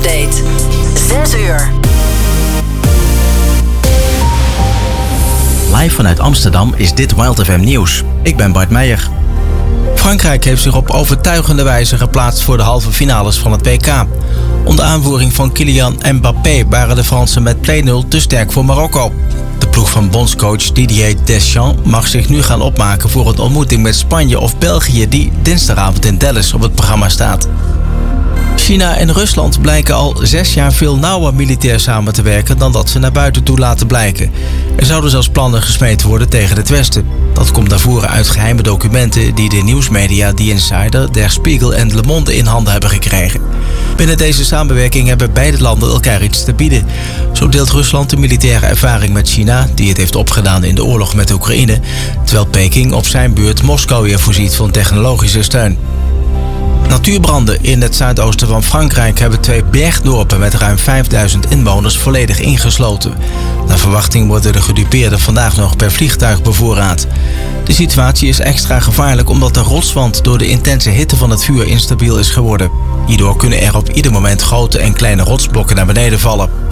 Update. 6 uur. Live vanuit Amsterdam is dit Wild FM Nieuws. Ik ben Bart Meijer. Frankrijk heeft zich op overtuigende wijze geplaatst voor de halve finales van het WK. Onder aanvoering van Kylian Mbappé waren de Fransen met 2-0 te sterk voor Marokko. De ploeg van bondscoach Didier Deschamps mag zich nu gaan opmaken voor een ontmoeting met Spanje of België die dinsdagavond in Dallas op het programma staat. China en Rusland blijken al 6 jaar veel nauwer militair samen te werken dan dat ze naar buiten toe laten blijken. Er zouden zelfs plannen gesmeed worden tegen het Westen. Dat komt naar voren uit geheime documenten die de nieuwsmedia The Insider, Der Spiegel en Le Monde in handen hebben gekregen. Binnen deze samenwerking hebben beide landen elkaar iets te bieden. Zo deelt Rusland de militaire ervaring met China, die het heeft opgedaan in de oorlog met Oekraïne, terwijl Peking op zijn beurt Moskou weer voorziet van technologische steun. Natuurbranden in het zuidoosten van Frankrijk hebben 2 bergdorpen met ruim 5000 inwoners volledig ingesloten. Naar verwachting worden de gedupeerden vandaag nog per vliegtuig bevoorraad. De situatie is extra gevaarlijk omdat de rotswand door de intense hitte van het vuur instabiel is geworden. Hierdoor kunnen er op ieder moment grote en kleine rotsblokken naar beneden vallen.